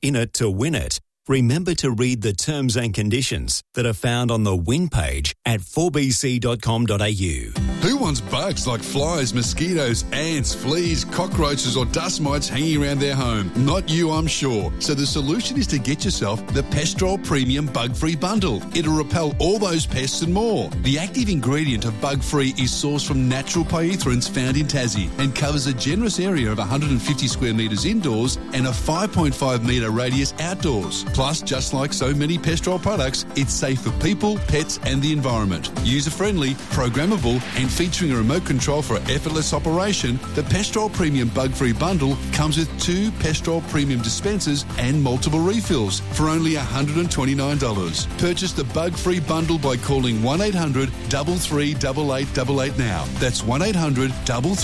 In it to win it, remember to read the terms and conditions that are found on the win page at 4bc.com.au. Who wants bugs like flies, mosquitoes, ants, fleas, cockroaches or dust mites hanging around their home? Not you, I'm sure. So the solution is to get yourself the Pestrol Premium Bug-Free Bundle. It'll repel all those pests and more. The active ingredient of Bug-Free is sourced from natural pyrethroids found in Tassie and covers a generous area of 150 square metres indoors and a 5.5 metre radius outdoors. Plus, just like so many Pestrol products, it's safe for people, pets and the environment. User-friendly, programmable and featuring a remote control for effortless operation, the Pestrol Premium Bug-Free Bundle comes with 2 Pestrol Premium dispensers and multiple refills for only $129. Purchase the Bug-Free Bundle by calling 1800 338888 now. That's 1800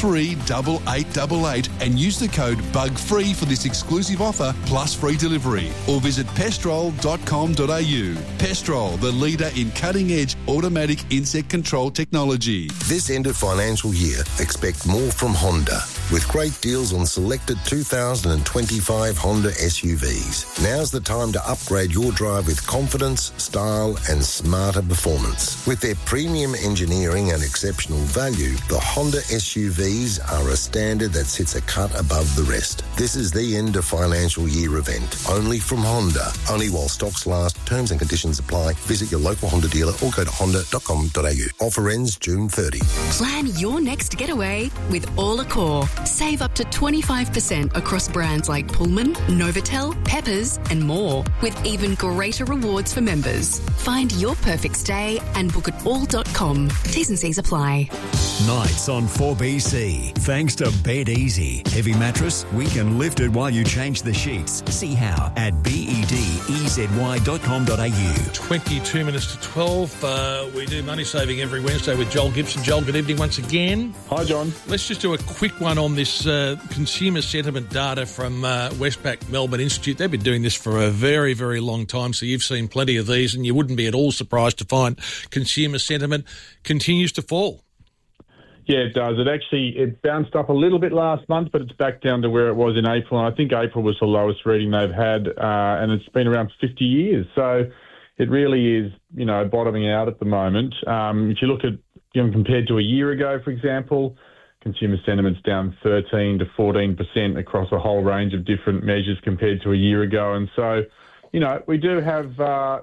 338888 and use the code BUGFREE for this exclusive offer plus free delivery. Or visit pestrol.com.au. Pestrol, the leader in cutting-edge automatic insect control technology. This end of financial year, expect more from Honda, with great deals on selected 2025 Honda SUVs. Now's the time to upgrade your drive with confidence, style and smarter performance. With their premium engineering and exceptional value, the Honda SUVs are a standard that sits a cut above the rest. This is the end of financial year event, only from Honda. Only while stocks last. Terms and conditions apply. Visit your local Honda dealer or go to honda.com.au. Offer ends June 30. Plan your next getaway with All Accor. Save up to 25% across brands like Pullman, Novotel, Peppers and more, with even greater rewards for members. Find your perfect stay and book at all.com. T's and C's apply. Nights on 4BC. Thanks to Bed Easy. Heavy mattress, we can lift it while you change the sheets. See how at bedezy.com.au. 22 minutes to 12. We do money saving every Wednesday with Joel Gibson. Joel, good evening once again. Hi, John. Let's just do a quick one on this consumer sentiment data from Westpac Melbourne Institute. They've been doing this for a very, very long time, so you've seen plenty of these, and you wouldn't be at all surprised to find consumer sentiment continues to fall. Yeah, it does. It bounced up a little bit last month, but it's back down to where it was in April. And I think April was the lowest reading they've had, and it's been around 50 years. So it really is, bottoming out at the moment. If you look at, compared to a year ago, for example, consumer sentiment's down 13 to 14% across a whole range of different measures compared to a year ago. And so, we do have a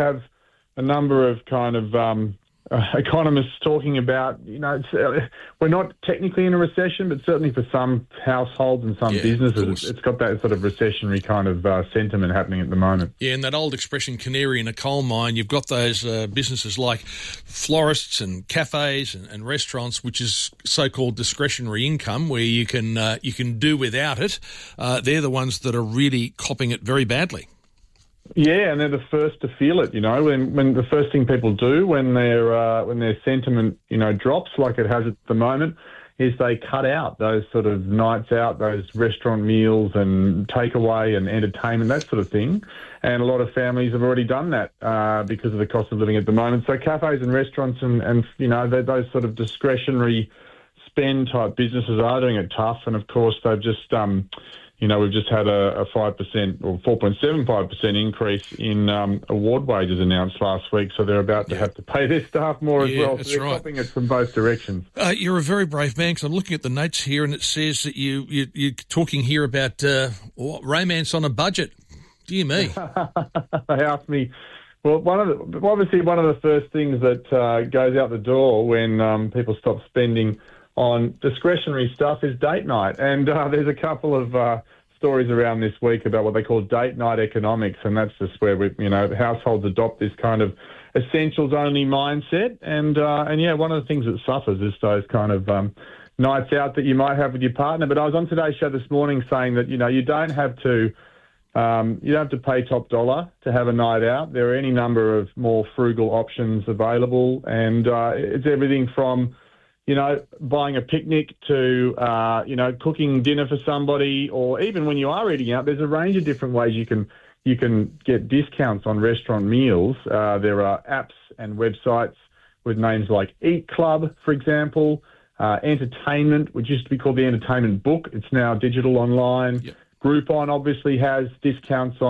number of kind of economists talking about, we're not technically in a recession, but certainly for some households and some businesses, it's got that sort of recessionary kind of sentiment happening at the moment. Yeah, and that old expression, canary in a coal mine, you've got those businesses like florists and cafes and restaurants, which is so-called discretionary income, where you can do without it. They're the ones that are really copping it very badly. Yeah, and they're the first to feel it. When the first thing people do when their sentiment drops like it has at the moment is they cut out those sort of nights out, those restaurant meals and takeaway and entertainment, that sort of thing. And a lot of families have already done that because of the cost of living at the moment. So cafes and restaurants and those sort of discretionary spend type businesses are doing it tough. And of course they've just we've just had a 5% or 4.75% increase in award wages announced last week, so they're about to have to pay their staff more as well. So they're copping it from both directions. You're a very brave man, because I'm looking at the notes here, and it says that you're talking here about romance on a budget. Dear me. They asked me. Well, one of the first things that goes out the door when people stop spending on discretionary stuff is date night. And there's a couple of stories around this week about what they call date night economics, and that's just where households adopt this kind of essentials only mindset. And one of the things that suffers is those kind of nights out that you might have with your partner. But I was on Today's Show this morning saying that you don't have to pay top dollar to have a night out. There are any number of more frugal options available, and it's everything from buying a picnic to, cooking dinner for somebody, or even when you are eating out, there's a range of different ways you can get discounts on restaurant meals. There are apps and websites with names like Eat Club, for example, Entertainment, which used to be called the Entertainment Book. It's now digital online. Yep. Groupon obviously has discounts on